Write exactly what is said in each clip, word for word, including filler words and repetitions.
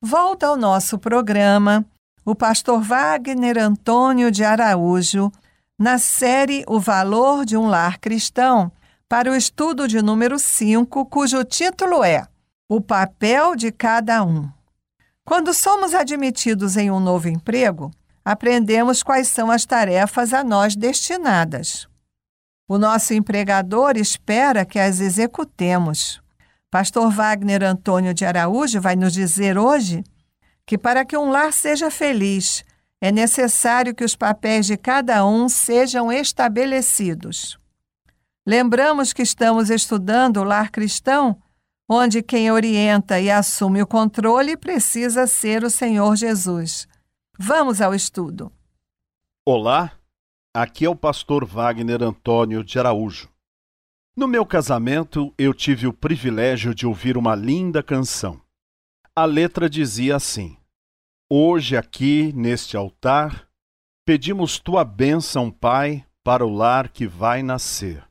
Volta ao nosso programa o pastor Wagner Antônio de Araújo, na série O Valor de um Lar Cristão, para o estudo de número cinco, cujo título é O Papel de Cada Um. Quando somos admitidos em um novo emprego, aprendemos quais são as tarefas a nós destinadas. O nosso empregador espera que as executemos. Pastor Wagner Antônio de Araújo vai nos dizer hoje que para que um lar seja feliz, é necessário que os papéis de cada um sejam estabelecidos. Lembramos que estamos estudando o lar cristão, onde quem orienta e assume o controle precisa ser o Senhor Jesus. Vamos ao estudo. Olá, aqui é o pastor Wagner Antônio de Araújo. No meu casamento, eu tive o privilégio de ouvir uma linda canção. A letra dizia assim: hoje aqui, neste altar, pedimos tua bênção, Pai, para o lar que vai nascer.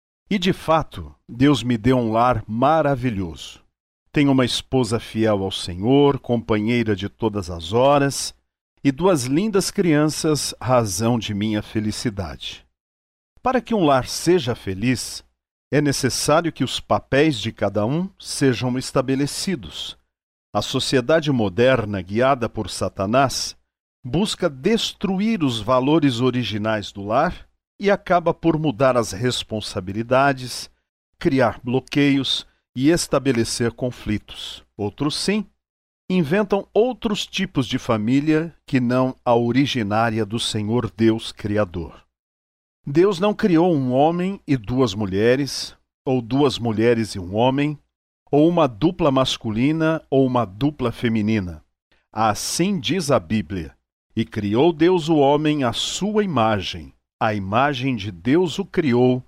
E de fato, Deus me deu um lar maravilhoso. Tenho uma esposa fiel ao Senhor, companheira de todas as horas, e duas lindas crianças, razão de minha felicidade. Para que um lar seja feliz, é necessário que os papéis de cada um sejam estabelecidos. A sociedade moderna, guiada por Satanás, busca destruir os valores originais do lar e acaba por mudar as responsabilidades, criar bloqueios e estabelecer conflitos. Outros, sim, inventam outros tipos de família que não a originária do Senhor Deus Criador. Deus não criou um homem e duas mulheres, ou duas mulheres e um homem, ou uma dupla masculina ou uma dupla feminina. Assim diz a Bíblia: e criou Deus o homem à sua imagem, a imagem de Deus o criou,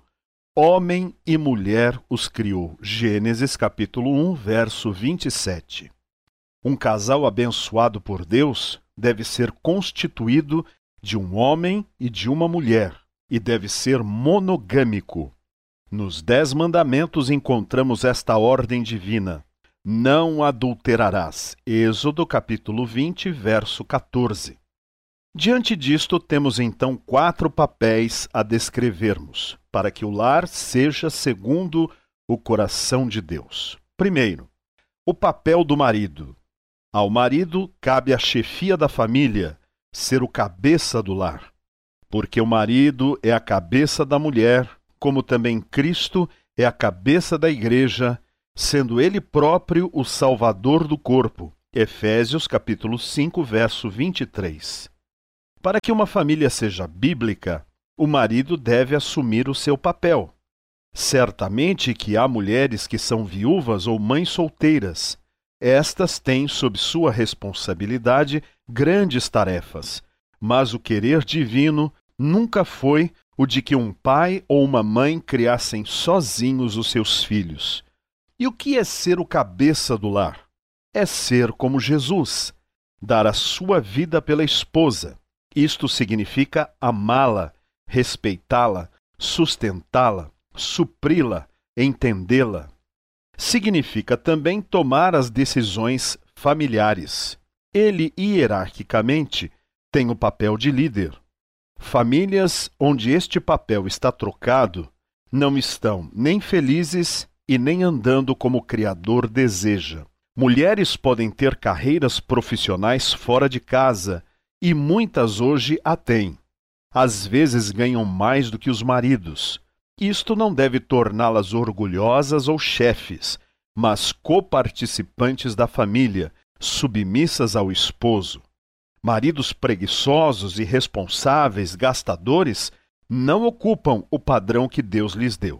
homem e mulher os criou. Gênesis capítulo um, verso vinte e sete. Um casal abençoado por Deus deve ser constituído de um homem e de uma mulher, e deve ser monogâmico. Nos Dez Mandamentos encontramos esta ordem divina: não adulterarás. Êxodo capítulo vinte, verso quatorze. Diante disto, temos então quatro papéis a descrevermos, para que o lar seja segundo o coração de Deus. Primeiro, o papel do marido. Ao marido cabe a chefia da família, ser o cabeça do lar. Porque o marido é a cabeça da mulher, como também Cristo é a cabeça da igreja, sendo ele próprio o salvador do corpo. Efésios capítulo cinco, verso vinte e três. Para que uma família seja bíblica, o marido deve assumir o seu papel. Certamente que há mulheres que são viúvas ou mães solteiras. Estas têm sob sua responsabilidade grandes tarefas, mas o querer divino nunca foi o de que um pai ou uma mãe criassem sozinhos os seus filhos. E o que é ser o cabeça do lar? É ser como Jesus, dar a sua vida pela esposa. Isto significa amá-la, respeitá-la, sustentá-la, supri-la, entendê-la. Significa também tomar as decisões familiares. Ele, hierarquicamente, tem o papel de líder. Famílias onde este papel está trocado não estão nem felizes e nem andando como o Criador deseja. Mulheres podem ter carreiras profissionais fora de casa, e muitas hoje a têm. Às vezes ganham mais do que os maridos. Isto não deve torná-las orgulhosas ou chefes, mas coparticipantes da família, submissas ao esposo. Maridos preguiçosos, irresponsáveis, gastadores, não ocupam o padrão que Deus lhes deu.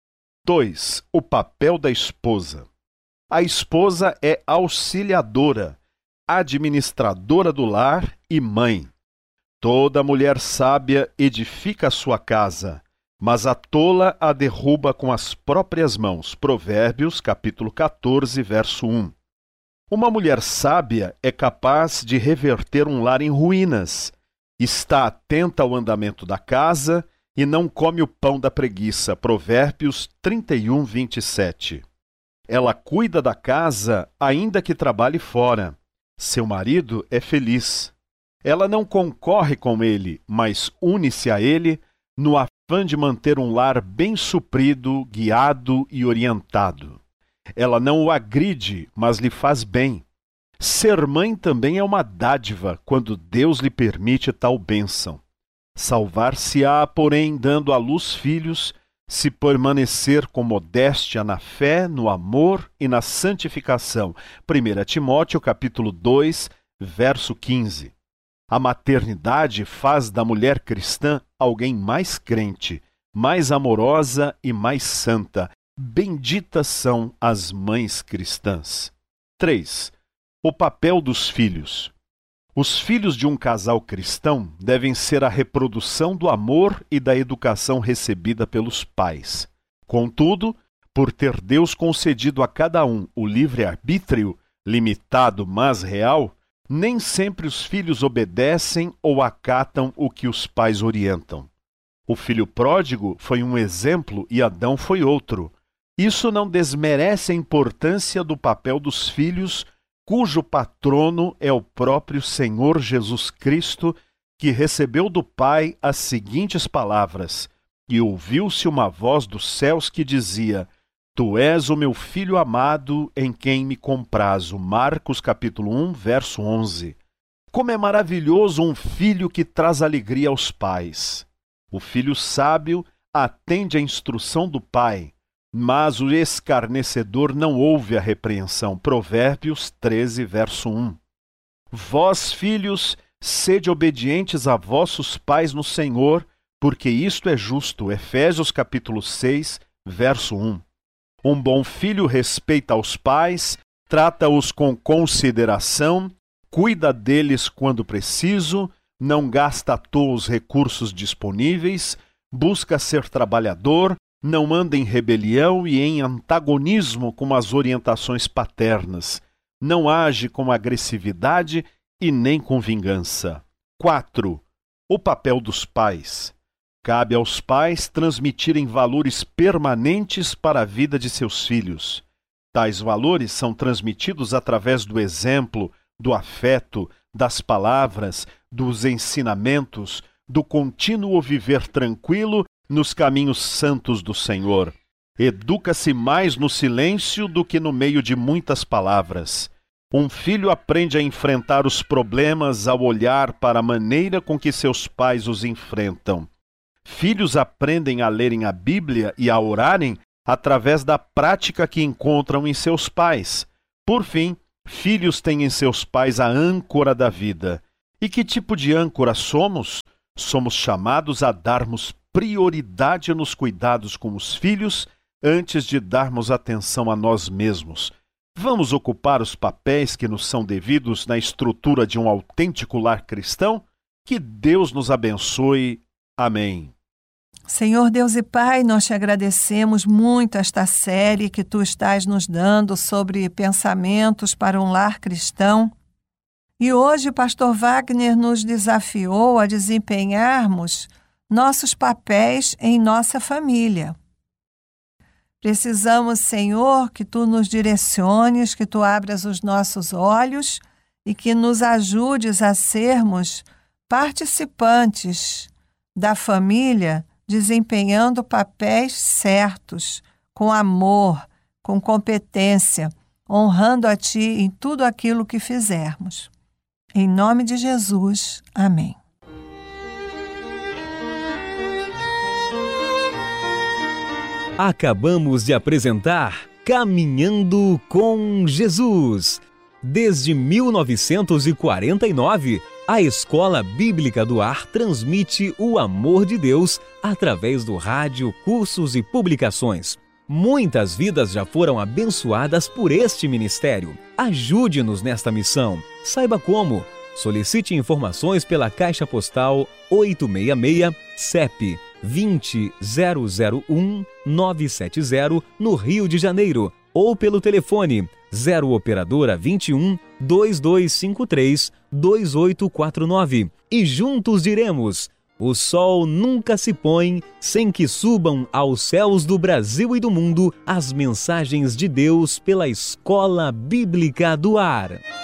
dois. O papel da esposa. A esposa é auxiliadora, administradora do lar e mãe. Toda mulher sábia edifica a sua casa, mas a tola a derruba com as próprias mãos. Provérbios, capítulo quatorze, verso um. Uma mulher sábia é capaz de reverter um lar em ruínas, está atenta ao andamento da casa e não come o pão da preguiça. Provérbios trinta e um, vinte e sete. Ela cuida da casa ainda que trabalhe fora. Seu marido é feliz. Ela não concorre com ele, mas une-se a ele no afã de manter um lar bem suprido, guiado e orientado. Ela não o agride, mas lhe faz bem. Ser mãe também é uma dádiva quando Deus lhe permite tal bênção. Salvar-se-á, porém, dando à luz filhos, se permanecer com modéstia na fé, no amor e na santificação. primeira Timóteo, capítulo dois, verso quinze. A maternidade faz da mulher cristã alguém mais crente, mais amorosa e mais santa. Benditas são as mães cristãs. três. O papel dos filhos. Os filhos de um casal cristão devem ser a reprodução do amor e da educação recebida pelos pais. Contudo, por ter Deus concedido a cada um o livre-arbítrio, limitado mas real, nem sempre os filhos obedecem ou acatam o que os pais orientam. O filho pródigo foi um exemplo e Adão foi outro. Isso não desmerece a importância do papel dos filhos, cujo patrono é o próprio Senhor Jesus Cristo, que recebeu do Pai as seguintes palavras: e ouviu-se uma voz dos céus que dizia: Tu és o meu filho amado, em quem me comprazo. Marcos capítulo um, verso onze. Como é maravilhoso um filho que traz alegria aos pais! O filho sábio atende à instrução do pai, mas o escarnecedor não ouve a repreensão. Provérbios treze, verso um. Vós, filhos, sede obedientes a vossos pais no Senhor, porque isto é justo. Efésios capítulo seis, verso um. Um bom filho respeita os pais, trata-os com consideração, cuida deles quando preciso, não gasta à toa os recursos disponíveis, busca ser trabalhador, não anda em rebelião e em antagonismo com as orientações paternas, não age com agressividade e nem com vingança. quatro. O papel dos pais. Cabe aos pais transmitirem valores permanentes para a vida de seus filhos. Tais valores são transmitidos através do exemplo, do afeto, das palavras, dos ensinamentos, do contínuo viver tranquilo nos caminhos santos do Senhor. Educa-se mais no silêncio do que no meio de muitas palavras. Um filho aprende a enfrentar os problemas ao olhar para a maneira com que seus pais os enfrentam. Filhos aprendem a lerem a Bíblia e a orarem através da prática que encontram em seus pais. Por fim, filhos têm em seus pais a âncora da vida. E que tipo de âncora somos? Somos chamados a darmos prioridade nos cuidados com os filhos antes de darmos atenção a nós mesmos. Vamos ocupar os papéis que nos são devidos na estrutura de um autêntico lar cristão? Que Deus nos abençoe. Amém. Senhor Deus e Pai, nós te agradecemos muito esta série que tu estás nos dando sobre pensamentos para um lar cristão. E hoje o pastor Wagner nos desafiou a desempenharmos nossos papéis em nossa família. Precisamos, Senhor, que tu nos direciones, que tu abras os nossos olhos e que nos ajudes a sermos participantes da família, desempenhando papéis certos, com amor, com competência, honrando a Ti em tudo aquilo que fizermos. Em nome de Jesus, amém. Acabamos de apresentar Caminhando com Jesus. Desde mil novecentos e quarenta e nove, a Escola Bíblica do Ar transmite o amor de Deus através do rádio, cursos e publicações. Muitas vidas já foram abençoadas por este ministério. Ajude-nos nesta missão. Saiba como. Solicite informações pela Caixa Postal oitocentos e sessenta e seis, C E P vinte zero zero um nove sete zero, no Rio de Janeiro, ou pelo telefone zero operadora vinte e um, dois dois cinco três, dois oito quatro nove. E juntos diremos: o sol nunca se põe sem que subam aos céus do Brasil e do mundo as mensagens de Deus pela Escola Bíblica do Ar.